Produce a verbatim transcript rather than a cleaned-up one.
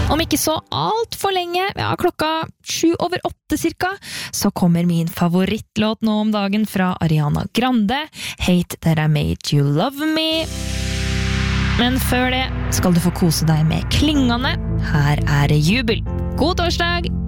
Om ikke så alt for lenge, ja, klokka sju over åtte cirka, så kommer min favorittlåt nå om dagen fra Ariana Grande, Hate That I Made You Love Me. Men før det skal du få kose deg med klingene. Her er det jubel. God torsdag!